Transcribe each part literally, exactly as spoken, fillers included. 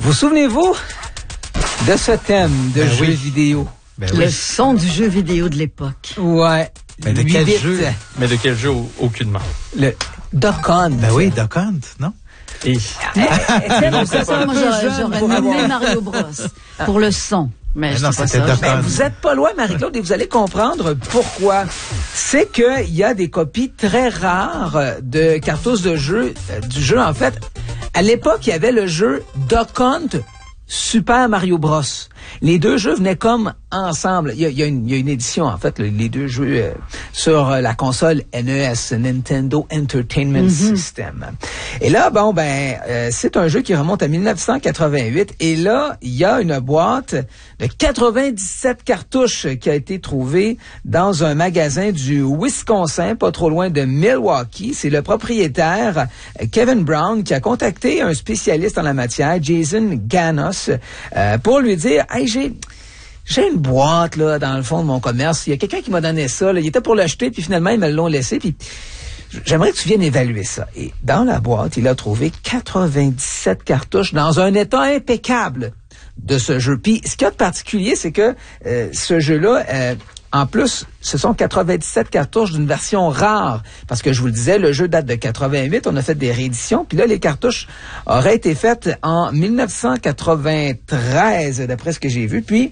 Vous souvenez-vous de ce thème de ben jeux oui. vidéo? Ben Le oui. son du jeu vidéo de l'époque. Ouais. Mais de quel huit jeu? Mais de quel jeu, aucunement. Le Duck Hunt. Ben oui, Duck Hunt, non? Et Étienne, vous êtes un Moi, peu j'aurais, jeune j'aurais pour nommé avoir- Mario Bros. Pour le son. Mais, Mais je non, sais pas c'était ça. Duck Hunt. Ben, vous êtes pas loin, Marie-Claude, et vous allez comprendre pourquoi. C'est qu'il y a des copies très rares de cartouches de jeu, euh, du jeu, en fait. À l'époque, il y avait le jeu Duck Hunt Super Mario Bros. Les deux jeux venaient comme ensemble. Il y a, il y a, une, il y a une édition, en fait, le, les deux jeux euh, sur euh, la console N E S, Nintendo Entertainment Mm-hmm. System. Et là, bon, ben, euh, c'est un jeu qui remonte à dix-neuf cent quatre-vingt-huit. Et là, il y a une boîte de quatre-vingt-dix-sept cartouches qui a été trouvée dans un magasin du Wisconsin, pas trop loin de Milwaukee. C'est le propriétaire, euh, Kevin Brown, qui a contacté un spécialiste en la matière, Jason Ganos, euh, pour lui dire, hey, j'ai... J'ai une boîte, là, dans le fond de mon commerce. Il y a quelqu'un qui m'a donné ça, là. Il était pour l'acheter, puis finalement, ils me l'ont laissé, puis j'aimerais que tu viennes évaluer ça. Et dans la boîte, il a trouvé quatre-vingt-dix-sept cartouches dans un état impeccable de ce jeu. Puis, ce qu'il y a de particulier, c'est que euh, ce jeu-là, euh, en plus, ce sont quatre-vingt-dix-sept cartouches d'une version rare. Parce que je vous le disais, le jeu date de quatre-vingt-huit. On a fait des rééditions. Puis là, les cartouches auraient été faites en dix-neuf cent quatre-vingt-treize, d'après ce que j'ai vu. Puis,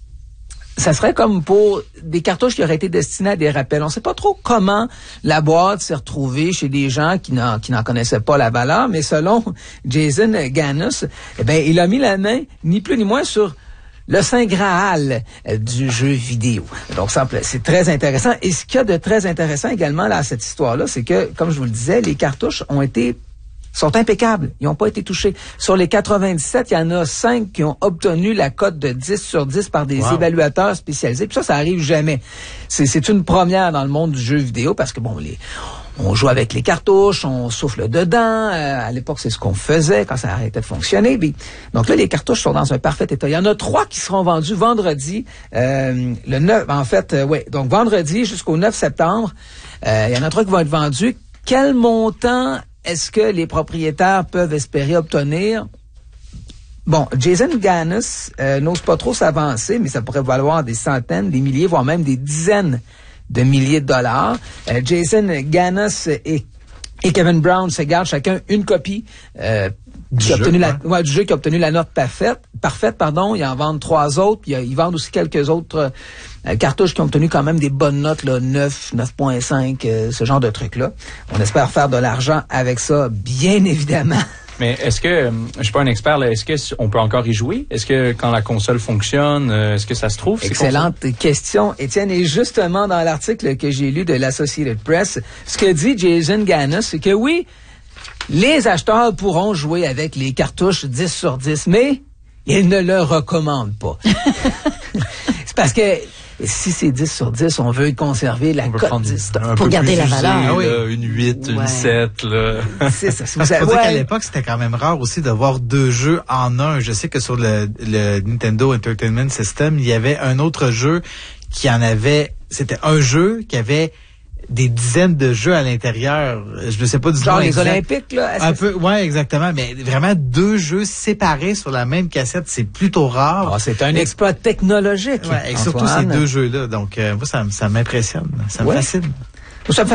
ça serait comme pour des cartouches qui auraient été destinées à des rappels. On ne sait pas trop comment la boîte s'est retrouvée chez des gens qui n'en, qui n'en connaissaient pas la valeur, mais selon Jason Ganos, eh ben, il a mis la main, ni plus ni moins, sur le Saint Graal euh, du jeu vidéo. Donc, ça, c'est très intéressant. Et ce qu'il y a de très intéressant également là, à cette histoire-là, c'est que, comme je vous le disais, les cartouches ont été sont impeccables. Ils n'ont pas été touchés. Sur les quatre-vingt-dix-sept, il y en a cinq qui ont obtenu la cote de dix sur dix par des wow. évaluateurs spécialisés. Puis ça, ça arrive jamais. C'est, c'est une première dans le monde du jeu vidéo parce que, bon, les, on joue avec les cartouches, on souffle dedans. Euh, à l'époque, c'est ce qu'on faisait quand ça arrêtait de fonctionner. Puis, donc là, les cartouches sont dans un parfait état. Il y en a trois qui seront vendus vendredi. Euh, le neuf, en fait, euh, ouais. Donc, vendredi jusqu'au neuf septembre, euh, il y en a trois qui vont être vendus. Quel montant est-ce que les propriétaires peuvent espérer obtenir? Bon, Jason Ganos euh, n'ose pas trop s'avancer, mais ça pourrait valoir des centaines, des milliers, voire même des dizaines de milliers de dollars. Euh, Jason Ganos et, et Kevin Brown se gardent chacun une copie euh, Du qui a jeu, obtenu la, ouais. ouais, du jeu qui a obtenu la note parfaite. Parfaite, pardon. Ils en vendent trois autres. Puis, euh, ils vendent aussi quelques autres euh, cartouches qui ont obtenu quand même des bonnes notes, là, neuf, neuf virgule cinq, euh, ce genre de trucs-là. On espère faire de l'argent avec ça, bien évidemment. Mais est-ce que, euh, je suis pas un expert, là, est-ce que on peut encore y jouer? Est-ce que quand la console fonctionne, euh, est-ce que ça se trouve? Excellente question, Étienne. Et justement, dans l'article que j'ai lu de l'Associated Press, ce que dit Jason Ganos, c'est que oui, les acheteurs pourront jouer avec les cartouches dix sur dix, mais ils ne le recommandent pas. C'est parce que si c'est dix sur dix, on veut conserver la cote dix. Pour garder la valeur. Ah oui. Là, une huit, une Ouais. sept, là. C'est ça. Si Parce vous qu'il avez- faut dire qu'à ouais. l'époque, c'était quand même rare aussi de voir deux jeux en un. Je sais que sur le, le Nintendo Entertainment System, il y avait un autre jeu qui en avait... C'était un jeu qui avait des dizaines de jeux à l'intérieur. Je ne sais pas du Genre nom les exact. Olympiques, là. Un peu, ouais, exactement. Mais vraiment, deux jeux séparés sur la même cassette, c'est plutôt rare. Ah, c'est un Et- exploit technologique. Ouais, et surtout Antoine. ces deux jeux-là. Donc, euh, moi, ça, m- ça m'impressionne. Ça me Ouais. fascine. Ça me